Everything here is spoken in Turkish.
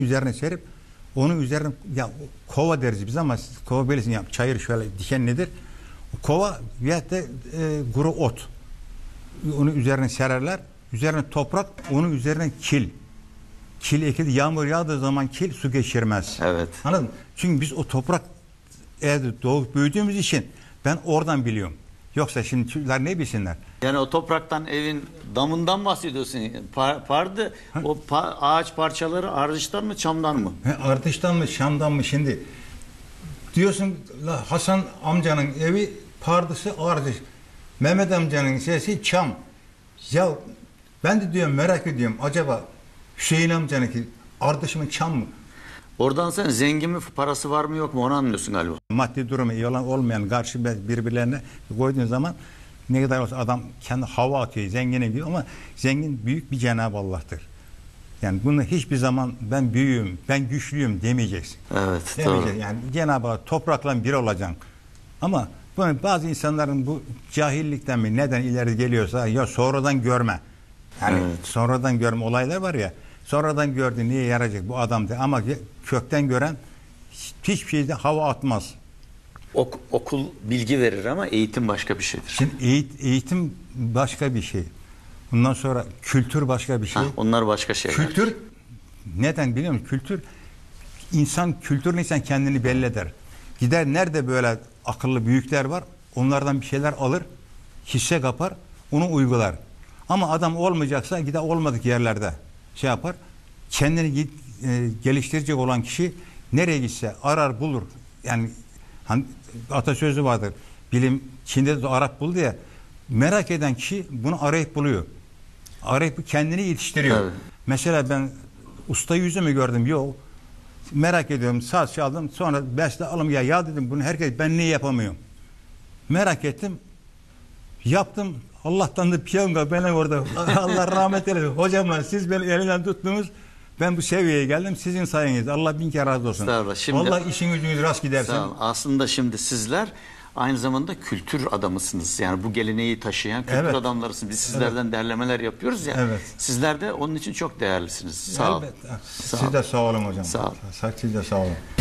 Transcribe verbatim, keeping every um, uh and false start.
üzerine serip onun üzerine ya kova deriz biz ama siz kova bilirsin ya çayır şöyle dikenlidir. Kova veyahut da e, kuru ot. Onu üzerine sererler. Üzerine toprak, onun üzerine kil. Kil ekildi. Yağmur yağdığı zaman kil su geçirmez. Evet. Anladın mı? Çünkü biz o toprak evde doğup büyüdüğümüz için ben oradan biliyorum. Yoksa şimdi çocuklar ne bilsinler? Yani o topraktan evin damından bahsediyorsun. Par pardı. Ha? O pa ağaç parçaları ardıştan mı çamdan mı? He, ardıştan mı çamdan mı şimdi? Diyorsun Hasan amcanın evi pardısı ardış. Mehmet amcanın sesi çam. Ya ben de diyorum merak ediyorum acaba Hüseyin amcanınki ardış mı çam mı? Oradan sen zengin mi parası var mı yok mu onu anlıyorsun galiba. Maddi durumu iyi olan olmayan karşı birbirlerine koyduğun zaman ne kadar olsa adam kendi hava atıyor zenginim diyor ama zengin büyük bir Cenab-ı Allah'tır. Yani bunu hiçbir zaman ben büyüğüm, ben güçlüyüm demeyeceksin. Evet, demeyeceksin. Yani Cenab-ı Allah toprakla bir olacaksın. Ama bunu bazı insanların bu cahillikten mi neden ileri geliyorsa ya sonradan görme. Yani evet. Sonradan görme olaylar var ya. Sonradan gördü niye yarayacak bu adam de ama kökten gören hiçbir şeyde hava atmaz. Ok, okul bilgi verir ama eğitim başka bir şeydir. Şimdi eğit, eğitim başka bir şey. Bundan sonra kültür başka bir şey. Ha, onlar başka şeyler. Kültür neden biliyor musun? Kültür insan kültürlü insan kendini belli eder. Gider nerede böyle akıllı büyükler var onlardan bir şeyler alır, hisse kapar, onu uygular. Ama adam olmayacaksa gider olmadık yerlerde şey yapar. Kendini e, geliştirecek olan kişi nereye gitse arar bulur. Yani hani, atasözü vardır. Bilim Çin'de de Arap buldu ya. Merak eden kişi bunu arayıp buluyor. Arayıp kendini yetiştiriyor. Evet. Mesela ben usta yüzü mü gördüm? Yok. Merak ediyorum. Saz çaldım. Sonra beste alım ya ya dedim bunu herkes ben niye yapamıyorum? Merak ettim. Yaptım. Allah'tan da piyango beni orada. Allah rahmet eylesin. Hocamla siz beni elinden tuttunuz. Ben bu seviyeye geldim. Sizin sayenizde. Allah bin kere razı olsun. Şimdi, vallahi işin gücünüz rast gidersin. Aslında şimdi sizler aynı zamanda kültür adamısınız. Yani bu geleneği taşıyan kültür evet. adamlarısınız. Biz sizlerden evet. derlemeler yapıyoruz ya. Evet. Sizler de onun için çok değerlisiniz. Sağ olun. Siz de sağ olun hocam. Sağ olun. Siz de sağ olun.